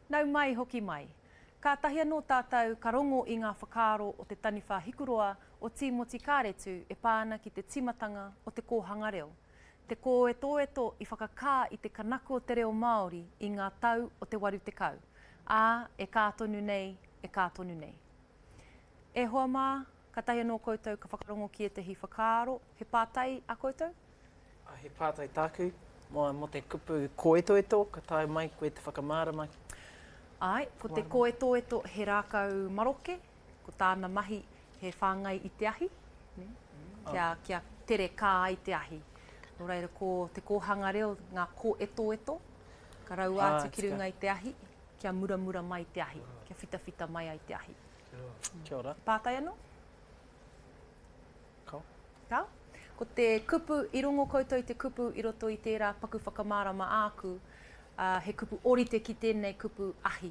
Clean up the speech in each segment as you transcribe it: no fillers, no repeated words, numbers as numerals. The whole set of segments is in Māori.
Nau mai hoki mai. Ka tahi anō tātou ka rongo i ngā whakaaro o te taniwha hikuroa o Timoti Kāretu e pāna ki te timatanga o te kōhanga reo. Te kōeto i whakakā i te kanaku o te reo Māori i ngā tau o te waru te kau. Ā, e kātonu nei, e kātonu nei. E hoa mā, ka tahi anō koutou ka whakarongo ki e te hi whakaaro. He pātai a koutou? He pātai tāku, mo te kupu kōetoeto, ka tae mai koe te whakamārama. Ai, ko te kōetoeto he rākau maroke, ko tāna mahi he whāngai i te ahi, ne? Kia tere kā i te ahi. Nō reira, ko te kōhanga reo, ngā kōetoeto, ka rau atu ki runga i te ahi, kia muramura mai i te ahi, kia whitawhita mai ai te ahi. Kia ora. Pātai anō? Kau. Kau? Ko te kupu, i rongo koutou i te kupu i roto i tērā paku whakamārama āku, he kupu orite ki tēnei kupu ahi.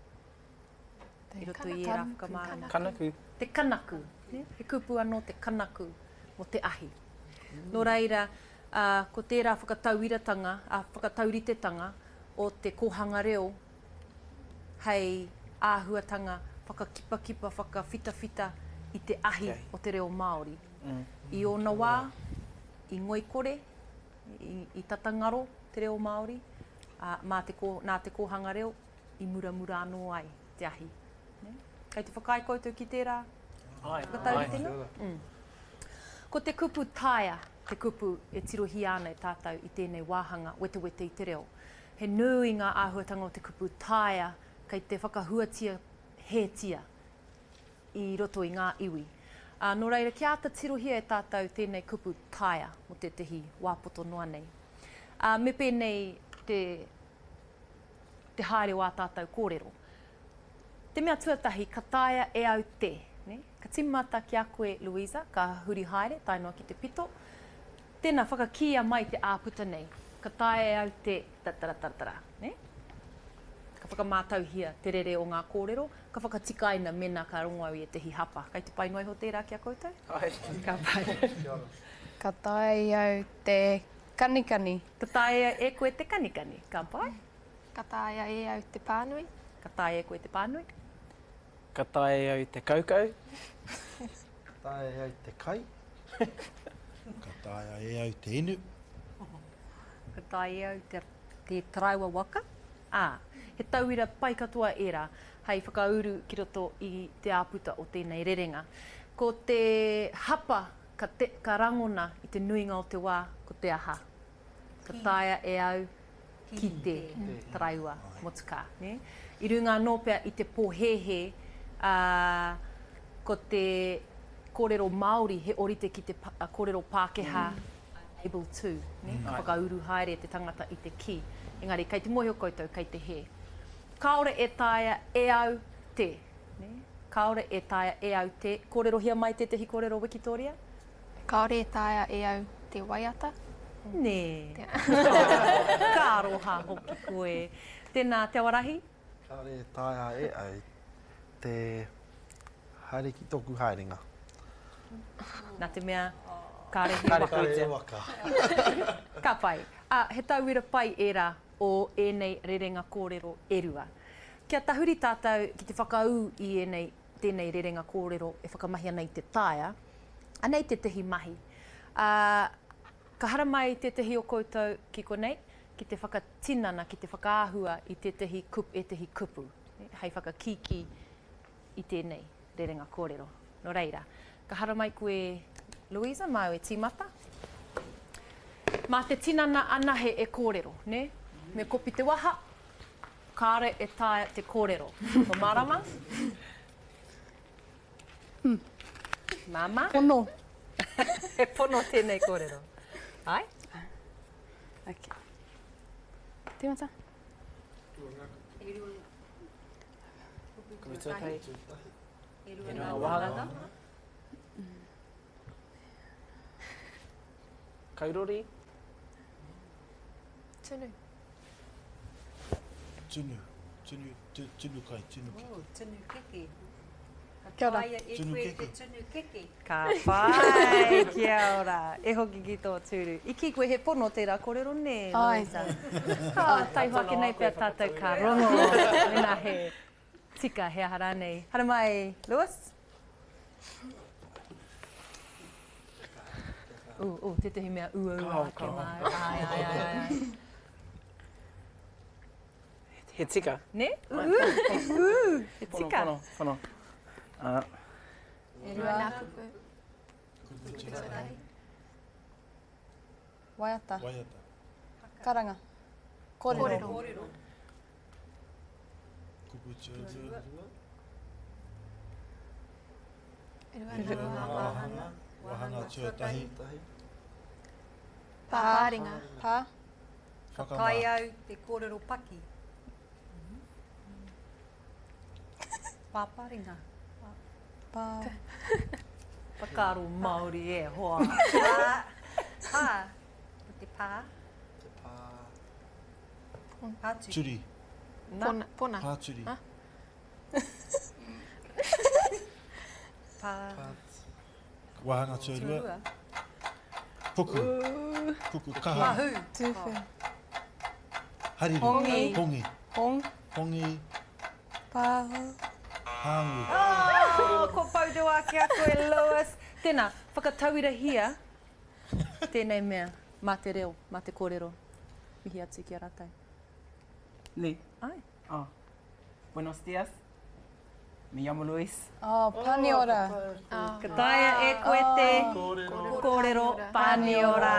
I roto i ērā whakamārama. Kanaku. Te kanaku. Ne? He kupu anō te kanaku mo te ahi. Nō reira, ko tērā whakatauritetanga o te kōhanga reo, hei āhuatanga whakakipakipa, whakawhitawhita i te ahi o te reo Māori. I ona wā, i ngoikore, i tatangaro te reo Māori, nā te kōhanga reo, i muramura anō ai te ahi. Ne? Kei te whakai koutou ki tērā? Ai. Ko te kupu taia, te kupu e tirohi ana e tātou i tēnei wāhanga, wete i te reo. He nui ngā āhuatanga o te kupu taia, kei te whakahuatia hetia i roto i ngā iwi. Nō reira, kia ata tirohia e tātou tēnei kupu taia mo te tehi wāpoto noa nei. Me pēnei te haere wā tātou kōrero. Te mea tuatahi, ka taia e au te. Ne? Ka timata ki a koe, Louisa, ka huri haere, tainoa ki te pito. Tēnā whakakia mai te āputa nei. Ka taia e au te tatara. Ne? Ka whakamātauhia te rere o ngā kōrero, ka whakatikaina mena ka rongo au i te hi hapa. Kei te painoi ho tērā ki a koutou? Ai. Ka pai. Ka tae au te kanikani. Ka taia e koe te kanikani. Ka pai. Ka tae e au te pānui. Ka taia e koe te pānui. Ka tae au te kaukau. Ka tae au te kai. Ka tae au te inu. Ka tae au te traiwa waka. He tauira pai katoa era, hei whakauru ki roto i te āputa o tēnei rerenga. Ko te hapa, ka rangona i te nuinga o te wā, ko te aha. Ka taia e au ki te traiwa motuka. Ne? I runga anō pea i te pōhehe, ko te kōrero Māori he orite ki te kōrero Pākehā, able to, ne? Whakauru haere te tangata i te ki. Engari, kei te mohi o koutou, kei te he. Kaore e taia e au te. Ne? Kaore e taia e au te. Kōrero hia mai te tehi kōrero Wikitoria? Kaore e taia e au te waiata. Nē. Ka aroha hoki koe. Tēnā te awarahi? Kaore e taia e au te haere ki tōku haerenga. Nā te mea, kāre he Kāre waka. e waka. Ka pai. He tauira pai era o ēnei rerenga kōrero erua. Kia tahuri tātou ki te whakau i tēnei rerenga kōrero e whakamahi ana i te taia, anei te tehi mahi. Ka hara mai te tehi o koutou ki konei, ki te whakatinana, ki te whakaahua i te tehi kupu. Hei whakakiki i tēnei rerenga kōrero. No reira, ka hara mai koe Louisa, mau e tīmata. Mā te tinana ana he e kōrero, ne? Me kopi te waha, kāre e taia te kōrero. Ko marama? Mama? Pono. He pono tēnei kōrero. Ai? Okay. Tīmata? Ka tuatai. E runga wahanga. Kaurori. Tunu. Tunu kai, tunu ki. Tunu kiki. Kia ora. Tunu keke. Tunu keke. Ka whai, kia ora. E hoki ki tō tūru. Iki koe he pono tērā kōrero ne, Ai. Louisa. Tai whake nei pia tātou ka rongo. Mena he tika he ahara nei. Hara mai, Lewis? Te tehi mea ua ake mai. Ai. He tika. Ne? He tika. Whono. E rua nā kupu. Waiata. Waiata. Karanga. Kōrero. Kupu tua. E rua nā Wahanga. Wahanga tuatahi. Pāringa. Pā. Whakamā. Kai au te kōrero paki. Pāparinga. Pā. Pakaro Māori e hoa. Pā. Te pā. Pāturi. Turi. Pona. Pāturi. Ha? Pā. Wahanga tuarua. Turua. Puku. Puku kaha. Mahu. Tuwhi. Hariri. Hongi. Hongi. Hong. Hongi. Pāhu. Hāngu. Ko pau te wāke a koe, Lewis. Tēnā, whakatauira hia. Tēnei mea, mā te reo, mā te kōrero. Mihi atu ki a rātai. Ni. Ai. Buenos dias. Me llamo Luis. Paniora. Ka taia e koe te kōrero paniora.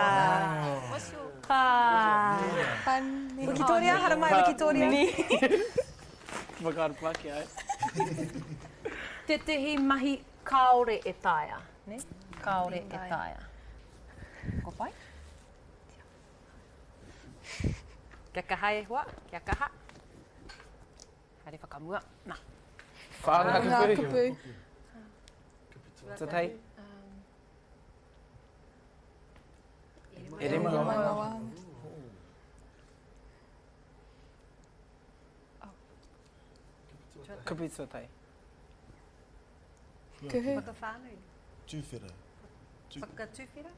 Pani. Wikitoria, hara mai Wikitoria. Whakaru paki ai. Te tehi mahi kaore e taia. Ne? Kaore e taia. Ko pai? Kia kaha e hua, kia kaha. Haere whakamua. Nā. Whānga Ngā kupu. kupu. Tatai. E re mga wā. Wahanga. Kupu tatai. Kuhu. Whakawhānui. Tūwhera. Whakatuwhera.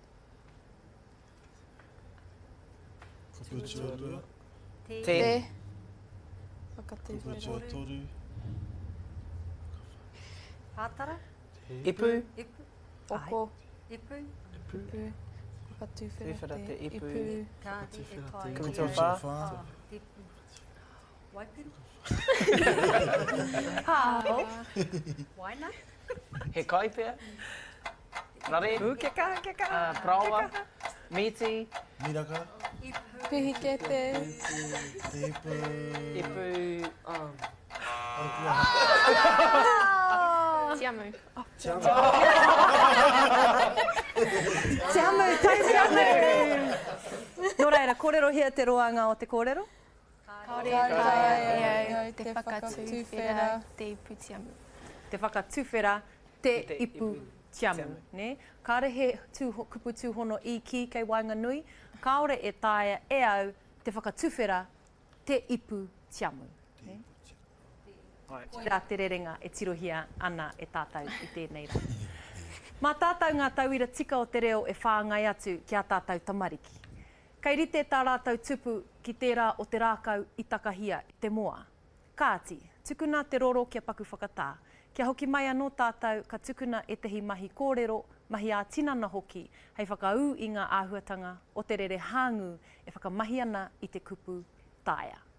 Kupu tuarua. Te. Te. Kupu Whakatuwhera. tuatoru. Pātara. Ipu. Ipu. Oko. Ipu. Ipu. Whakatuwhera. Tuwhera te ipu. Tāti e tai. Kupu Kupu tuawha. tuawha. Ipu. Waipiru. Hāho. Waina. He kai pia. Rare. Ke kaha, ke kaha. Prawa. Miti. Miraka. Ipu. Pihi ke te. Te ipu. Ipu. Tiamu. Te hamu, tai te hamu. Nō reira, kōrero hia te roanga o te kōrero. Kaore te whakatuwhera te ipu tiamu. Te whakatuwhera, te ipu tiamu. Ne? Kāre he kupu tūhono i ki kei Wainganui, kaore e taia e au te whakatuwhera, te ipu tiamu. Ne? Rā te rerenga e tirohia ana e tātou i tēnei rā. Mā tātou ngā tauira tika o te reo e whāngai atu ki a tātou tamariki. Kei rite tā rātou tupu ki tērā o te rākau i takahia i te moa. Kāti, tukuna te roro kia paku whakatā. Kia hoki mai anō tātou ka tukuna e tehi mahi kōrero, mahi a tinana hoki, hei whakaū i ngā āhuatanga o te rere hāngu e whakamahi ana i te kupu tāia.